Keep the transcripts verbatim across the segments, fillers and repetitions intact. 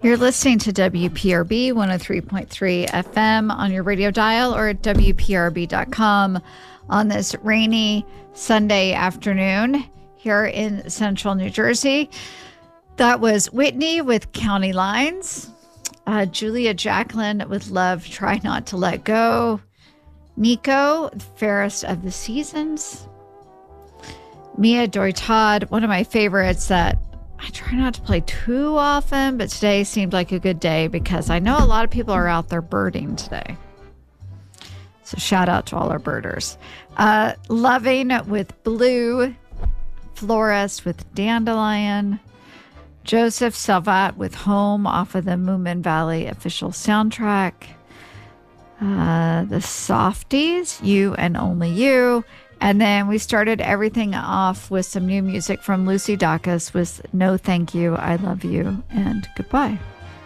You're listening to W P R B one oh three point three F M on your radio dial or at W P R B dot com on this rainy Sunday afternoon here in central New Jersey. That was Whitney with County Lines. Uh, Julia Jacqueline with Love, Try Not to Let Go. Nico, Fairest of the Seasons. Mia Doi Todd, one of my favorites that I try not to play too often, but today seemed like a good day because I know a lot of people are out there birding today. So shout out to all our birders. Uh, Loving with Blue. Florist with Dandelion. Joseph Salvat with Home off of the Moomin Valley official soundtrack. Uh, the Softies, You and Only You. And then we started everything off with some new music from Lucy Dacus with No Thank You, I Love You, and Goodbye.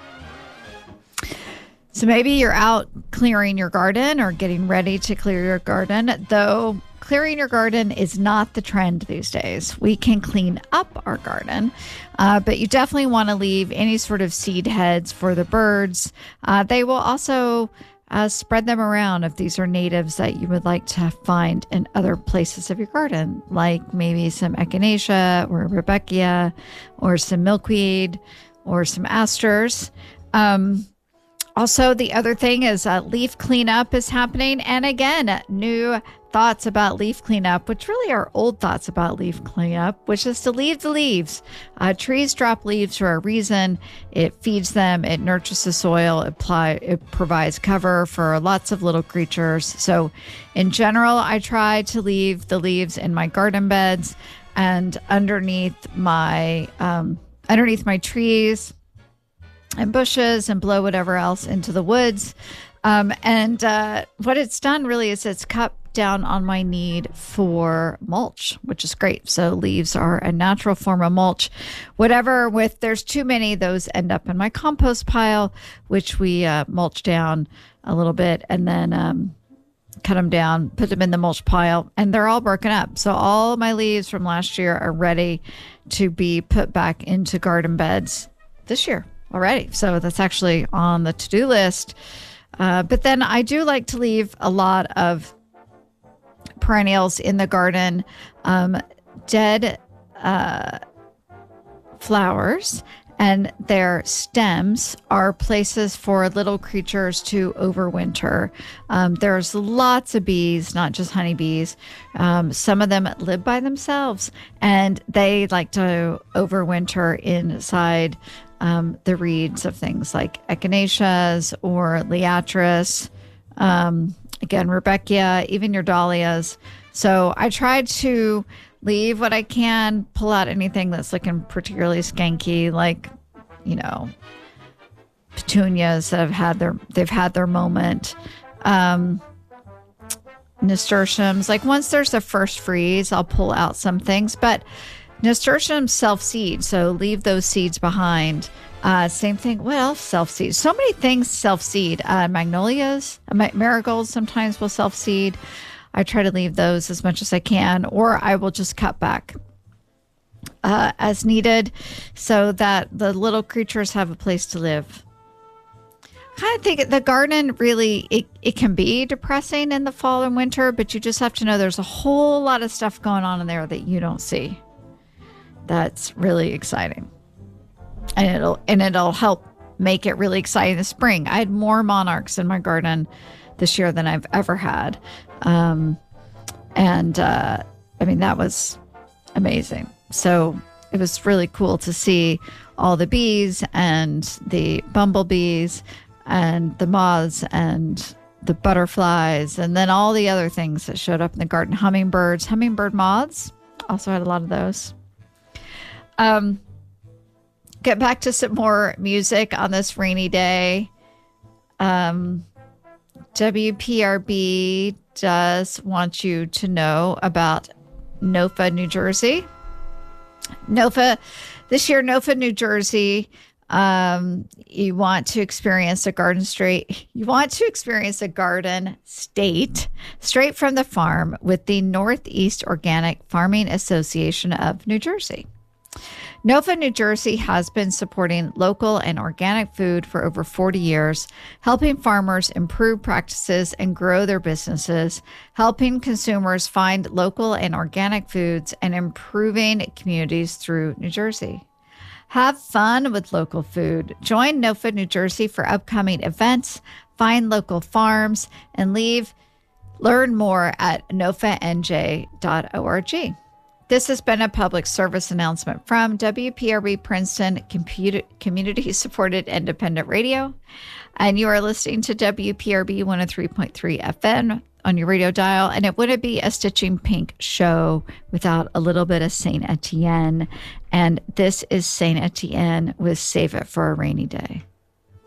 So maybe you're out clearing your garden or getting ready to clear your garden, though clearing your garden is not the trend these days. We can clean up our garden, uh, but you definitely want to leave any sort of seed heads for the birds. Uh, they will also Uh, spread them around if these are natives that you would like to find in other places of your garden, like maybe some echinacea or rudbeckia or some milkweed or some asters. Um, also, the other thing is uh, leaf cleanup is happening. And again, new thoughts about leaf cleanup, which really are old thoughts about leaf cleanup, which is to leave the leaves. Uh, trees drop leaves for a reason. It feeds them, it nurtures the soil, it, pli- it provides cover for lots of little creatures. So in general, I try to leave the leaves in my garden beds and underneath my um, underneath my trees and bushes and blow whatever else into the woods. Um, and uh, what it's done really is it's cut down on my need for mulch, which is great. So leaves are a natural form of mulch. Whatever with there's too many, those end up in my compost pile, which we uh, mulch down a little bit and then um, cut them down, put them in the mulch pile, and they're all broken up. So all my leaves from last year are ready to be put back into garden beds this year already. So that's actually on the to-do list. Uh, but then I do like to leave a lot of perennials in the garden, um, dead uh, flowers, and their stems are places for little creatures to overwinter. Um, there's lots of bees, not just honeybees. Um, some of them live by themselves, and they like to overwinter inside um, the reeds of things like echinaceas or liatris. Um, Again, rudbeckia, even your dahlias. So I try to leave what I can, pull out anything that's looking particularly skanky, like, you know, petunias that have had their, they've had their moment. Um, nasturtiums, like once there's a first freeze, I'll pull out some things, but nasturtiums self-seed, so leave those seeds behind. Uh, same thing. What else self-seed? So many things self-seed. Uh, magnolias, uh, marigolds sometimes will self-seed. I try to leave those as much as I can, or I will just cut back uh, as needed so that the little creatures have a place to live. I kind of think the garden really, it, it can be depressing in the fall and winter, but you just have to know there's a whole lot of stuff going on in there that you don't see. That's really exciting. And it'll and it'll help make it really exciting this spring. I had more monarchs in my garden this year than I've ever had. Um, and uh, I mean, that was amazing. So it was really cool to see all the bees and the bumblebees and the moths and the butterflies and then all the other things that showed up in the garden. Hummingbirds, hummingbird moths, also had a lot of those. Um, get back to some more music on this rainy day. Um, W P R B does want you to know about NOFA, New Jersey. NOFA, this year, NOFA, New Jersey, um, you want to experience a garden straight. You want to experience a garden state straight from the farm with the Northeast Organic Farming Association of New Jersey. NOFA New Jersey has been supporting local and organic food for over forty years, helping farmers improve practices and grow their businesses, helping consumers find local and organic foods, and improving communities through New Jersey. Have fun with local food. Join NOFA New Jersey for upcoming events, find local farms, and leave. Learn more at nofa n j dot org. This has been a public service announcement from W P R B Princeton Community-Supported Independent Radio. And you are listening to W P R B one oh three point three F M on your radio dial. And it wouldn't be a Stitching Pink show without a little bit of Saint Etienne. And this is Saint Etienne with Save It for a Rainy Day.